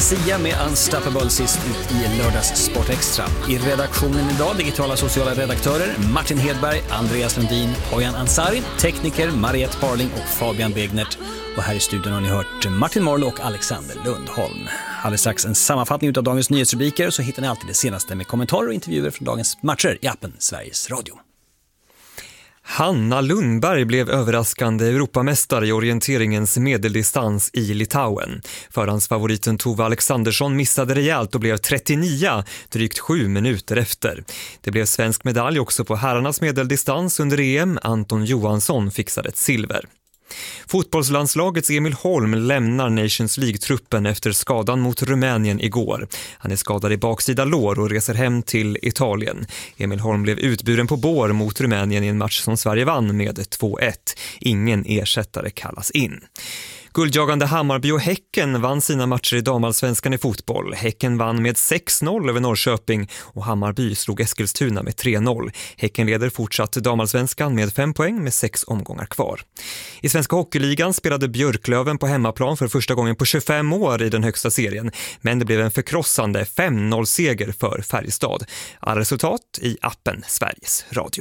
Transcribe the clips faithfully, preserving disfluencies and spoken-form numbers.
Sia med Unstoppable sist ut i lördags Sport Extra. I redaktionen idag digitala sociala redaktörer Martin Hedberg, Andreas Lundin, Poyan Ansari, tekniker Mariette Parling och Fabian Begnert. Och här i studion har ni hört Martin Marlo och Alexander Lundholm. Alldeles strax en sammanfattning av dagens nyhetsrubriker, så hittar ni alltid det senaste med kommentarer och intervjuer från dagens matcher i appen Sveriges Radio. Hanna Lundberg blev överraskande Europamästare i orienteringens medeldistans i Litauen. Förhandsfavoriten Tove Alexandersson missade rejält och blev trettionio, drygt sju minuter efter. Det blev svensk medalj också på herrarnas medeldistans under E M. Anton Johansson fixade ett silver. Fotbollslandslagets Emil Holm lämnar Nations League-truppen efter skadan mot Rumänien igår. Han är skadad i baksida lår och reser hem till Italien. Emil Holm blev utburen på bår mot Rumänien i en match som Sverige vann med två ett. Ingen ersättare kallas in. Guldjagande Hammarby och Häcken vann sina matcher i damallsvenskan i fotboll. Häcken vann med sex noll över Norrköping och Hammarby slog Eskilstuna med tre noll. Häcken leder fortsatt damallsvenskan med fem poäng med sex omgångar kvar. I Svenska hockeyligan spelade Björklöven på hemmaplan för första gången på tjugofem år i den högsta serien. Men det blev en förkrossande fem noll-seger för Färjestad. Alla resultat i appen Sveriges Radio.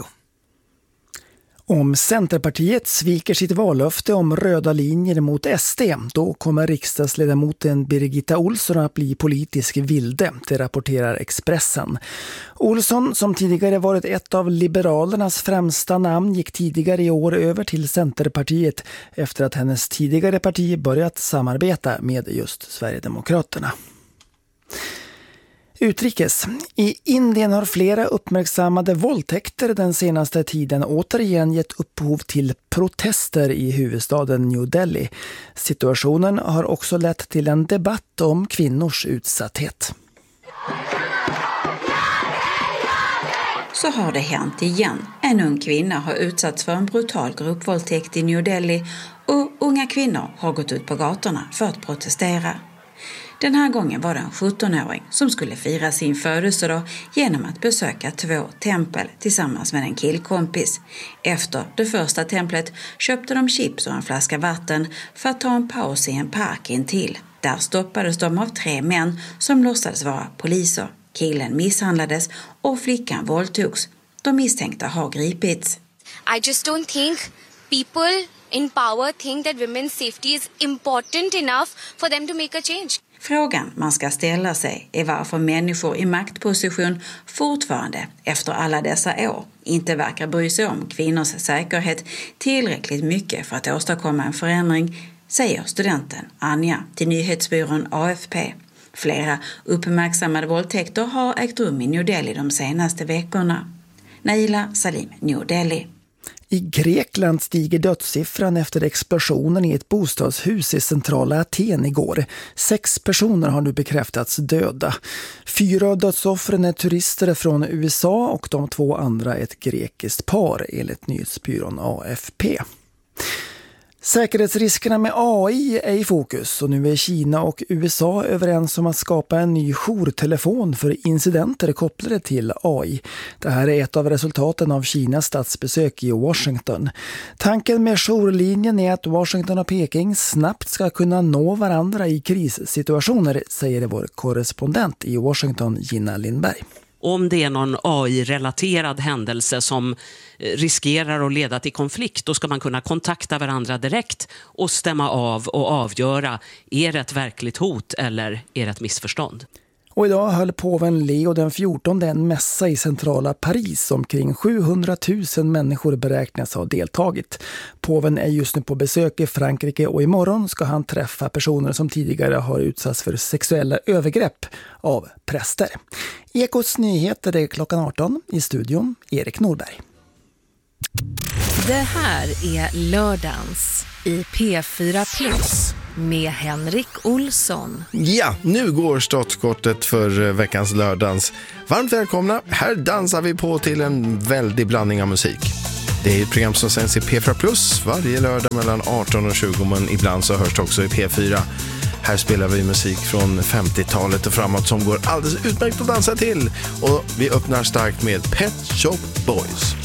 Om Centerpartiet sviker sitt vallöfte om röda linjer mot S D, då kommer riksdagsledamoten Birgitta Olsson att bli politisk vilde, det rapporterar Expressen. Olsson, som tidigare varit ett av Liberalernas främsta namn, gick tidigare i år över till Centerpartiet efter att hennes tidigare parti börjat samarbeta med just Sverigedemokraterna. Utrikes. I Indien har flera uppmärksammade våldtäkter den senaste tiden återigen gett upphov till protester i huvudstaden New Delhi. Situationen har också lett till en debatt om kvinnors utsatthet. Så har det hänt igen. En ung kvinna har utsatts för en brutal gruppvåldtäkt i New Delhi och unga kvinnor har gått ut på gatorna för att protestera. Den här gången var det en sjuttonåring som skulle fira sin födelsedag genom att besöka två tempel tillsammans med en killkompis. Efter det första templet köpte de chips och en flaska vatten för att ta en paus i en park intill. Där stoppades de av tre män som låtsades vara poliser. Killen misshandlades och flickan våldtogs. De misstänkta har gripits. I just don't think people in power think that women's safety is important enough for them to make a change. Frågan man ska ställa sig är varför människor i maktposition fortfarande efter alla dessa år inte verkar bry sig om kvinnors säkerhet tillräckligt mycket för att åstadkomma en förändring, säger studenten Anja till nyhetsbyrån A F P. Flera uppmärksammade våldtäkter har ägt rum i New Delhi de senaste veckorna. Naila Salim, New Delhi. I Grekland stiger dödssiffran efter explosionen i ett bostadshus i centrala Aten igår. Sex personer har nu bekräftats döda. Fyra av dödsoffren är turister från U S A och de två andra ett grekiskt par, enligt nyhetsbyrån A F P. Säkerhetsriskerna med A I är i fokus och nu är Kina och U S A överens om att skapa en ny jourtelefon för incidenter kopplade till A I. Det här är ett av resultaten av Kinas statsbesök i Washington. Tanken med jourlinjen är att Washington och Peking snabbt ska kunna nå varandra i krissituationer, säger vår korrespondent i Washington, Gina Lindberg. Om det är någon A I-relaterad händelse som riskerar att leda till konflikt, då ska man kunna kontakta varandra direkt och stämma av och avgöra, är det ett verkligt hot eller är det ett missförstånd? Och idag höll påven Leo den fjortonde en mässa i centrala Paris. Omkring sjuhundratusen människor beräknas ha deltagit. Påven är just nu på besök i Frankrike och imorgon ska han träffa personer som tidigare har utsatts för sexuella övergrepp av präster. Ekots nyheter är klockan arton, i studion Erik Norberg. Det här är Lördagens i P fyra Plus med Henrik Olsson. Ja, nu går startskottet för veckans Lördagens. Varmt välkomna, här dansar vi på till en väldig blandning av musik. Det är ett program som sänds i P fyra Plus varje lördag mellan arton och tjugo, men ibland så hörs det också i P fyra. Här spelar vi musik från femtiotalet och framåt som går alldeles utmärkt att dansa till. Och vi öppnar starkt med Pet Shop Boys.